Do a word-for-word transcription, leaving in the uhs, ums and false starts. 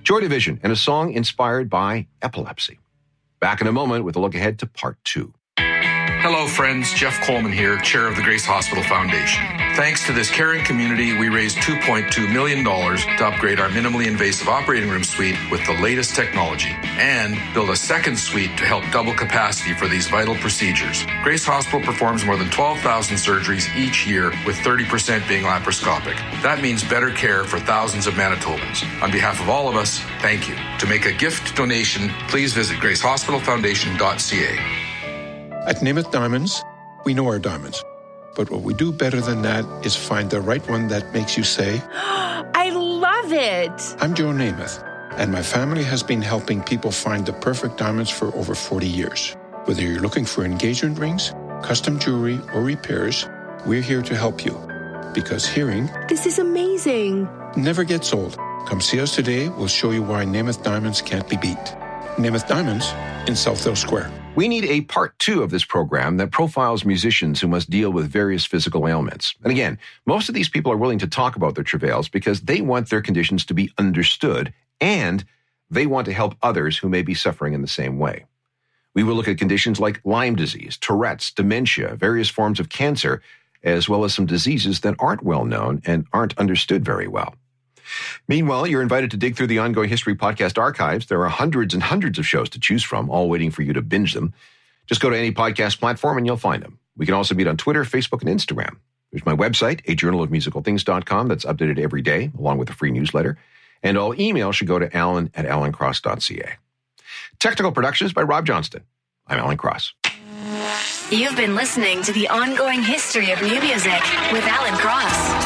Joy Division and a song inspired by epilepsy. Back in a moment with a look ahead to part two. Hello, friends. Jeff Coleman here, chair of the Grace Hospital Foundation. Thanks to this caring community, we raised two point two million dollars to upgrade our minimally invasive operating room suite with the latest technology and build a second suite to help double capacity for these vital procedures. Grace Hospital performs more than twelve thousand surgeries each year, with thirty percent being laparoscopic. That means better care for thousands of Manitobans. On behalf of all of us, thank you. To make a gift donation, please visit grace hospital foundation dot c a. At Namath Diamonds, we know our diamonds. But what we do better than that is find the right one that makes you say, I love it. I'm Joe Namath, and my family has been helping people find the perfect diamonds for over forty years. Whether you're looking for engagement rings, custom jewelry, or repairs, we're here to help you. Because hearing, this is amazing, never gets old. Come see us today. We'll show you why Namath Diamonds can't be beat. Namath Diamonds in Southdale Square. We need a part two of this program that profiles musicians who must deal with various physical ailments. And again, most of these people are willing to talk about their travails because they want their conditions to be understood and they want to help others who may be suffering in the same way. We will look at conditions like Lyme disease, Tourette's, dementia, various forms of cancer, as well as some diseases that aren't well known and aren't understood very well. Meanwhile, you're invited to dig through the Ongoing History podcast archives. There are hundreds and hundreds of shows to choose from, all waiting for you to binge them. Just go to any podcast platform and you'll find them. We can also meet on Twitter, Facebook, and Instagram. There's my website, a journal of musical things dot com, that's updated every day, along with a free newsletter. And all email should go to alan at alan cross dot c a. Technical productions by Rob Johnston. I'm Alan Cross. You've been listening to the Ongoing History of New Music with Alan Cross.